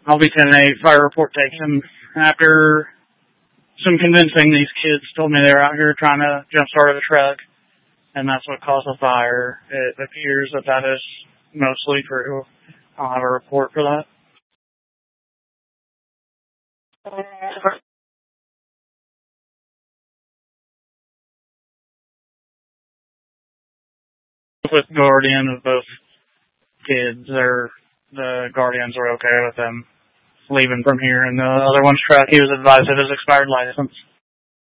I'll be 10-8, fire report taken. After some convincing, these kids told me they were out here trying to jump-start a truck, and that's what caused the fire. It appears that is mostly true. I'll have a report for that. With guardian of both kids, the guardians were okay with them leaving from here, and the other one's truck, he was advised of his expired license.